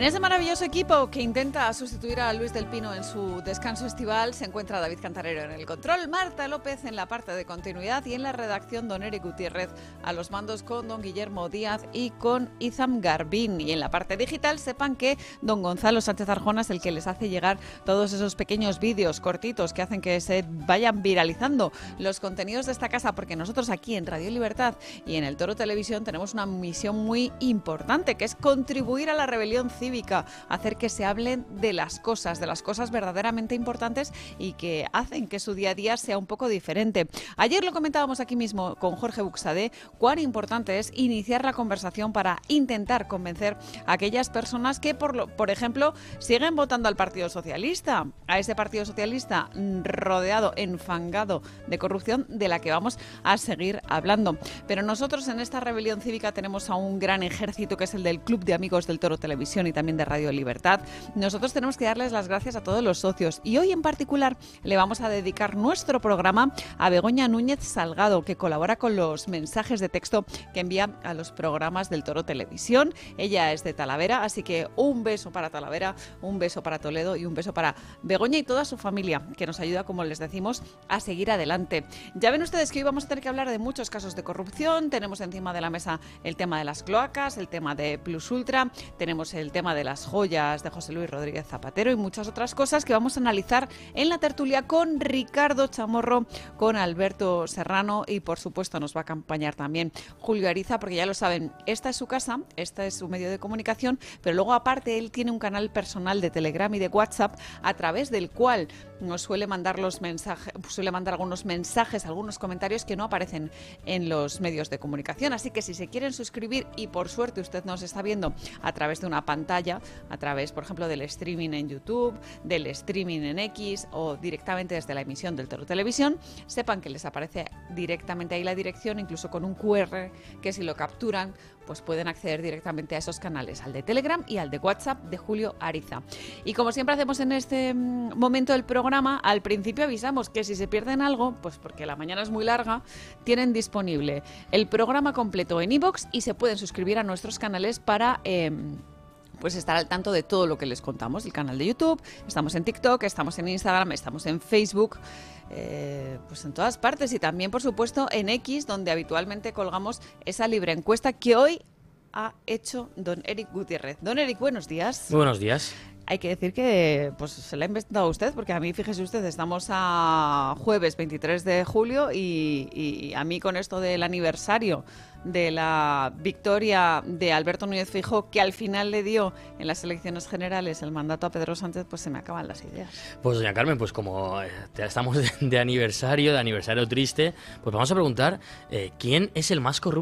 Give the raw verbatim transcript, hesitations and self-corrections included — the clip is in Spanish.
En ese maravilloso equipo que intenta sustituir a Luis del Pino en su descanso estival se encuentra David Cantarero en el control, Marta López en la parte de continuidad y en la redacción don Eric Gutiérrez a los mandos con don Guillermo Díaz y con Izam Garbín. Y en la parte digital sepan que don Gonzalo Sánchez Arjona es el que les hace llegar todos esos pequeños vídeos cortitos que hacen que se vayan viralizando los contenidos de esta casa, porque nosotros aquí en Radio Libertad y en el Toro Televisión tenemos una misión muy importante, que es contribuir a la rebelión cívica, hacer que se hablen de las cosas, de las cosas verdaderamente importantes y que hacen que su día a día sea un poco diferente. Ayer lo comentábamos aquí mismo con Jorge Buxadé, cuán importante es iniciar la conversación para intentar convencer a aquellas personas que, por, lo, por ejemplo, siguen votando al Partido Socialista, a ese Partido Socialista rodeado, enfangado de corrupción, de la que vamos a seguir hablando. Pero nosotros en esta rebelión cívica tenemos a un gran ejército que es el del Club de Amigos del Toro Televisión y también de Radio Libertad. Nosotros tenemos que darles las gracias a todos los socios y hoy en particular le vamos a dedicar nuestro programa a Begoña Núñez Salgado, que colabora con los mensajes de texto que envía a los programas del Toro Televisión. Ella es de Talavera, así que un beso para Talavera, un beso para Toledo y un beso para Begoña y toda su familia, que nos ayuda, como les decimos, a seguir adelante. Ya ven ustedes que hoy vamos a tener que hablar de muchos casos de corrupción. Tenemos encima de la mesa el tema de las cloacas, el tema de Plus Ultra, tenemos el tema de las joyas de José Luis Rodríguez Zapatero y muchas otras cosas que vamos a analizar en la tertulia con Ricardo Chamorro, con Alberto Serrano y por supuesto nos va a acompañar también Julio Ariza, porque ya lo saben, esta es su casa, esta es su medio de comunicación, pero luego aparte él tiene un canal personal de Telegram y de WhatsApp a través del cual nos suele mandar los mensajes, suele mandar algunos mensajes, algunos comentarios que no aparecen en los medios de comunicación. Así que si se quieren suscribir y por suerte usted nos está viendo a través de una pantalla, a través, por ejemplo, del streaming en YouTube, del streaming en X o directamente desde la emisión del Toro Televisión, sepan que les aparece directamente ahí la dirección, incluso con un cu erre que si lo capturan, pues pueden acceder directamente a esos canales, al de Telegram y al de WhatsApp de Julio Ariza. Y como siempre hacemos en este momento del programa, al principio avisamos que si se pierden algo, pues porque la mañana es muy larga, tienen disponible el programa completo en iVoox y se pueden suscribir a nuestros canales para Eh, pues estar al tanto de todo lo que les contamos. El canal de YouTube, estamos en TikTok, estamos en Instagram, estamos en Facebook, eh, pues en todas partes y también, por supuesto, en X, donde habitualmente colgamos esa libre encuesta que hoy ha hecho don Eric Gutiérrez. Don Eric, buenos días. Muy buenos días. Hay que decir que pues se la ha inventado usted, porque a mí, fíjese usted, estamos a jueves veintitrés de julio y, y a mí con esto del aniversario de la victoria de Alberto Núñez Feijóo, que al final le dio en las elecciones generales el mandato a Pedro Sánchez, pues se me acaban las ideas. Pues doña Carmen, pues como ya estamos de, de aniversario, de aniversario triste, pues vamos a preguntar eh, ¿quién es el más corrupto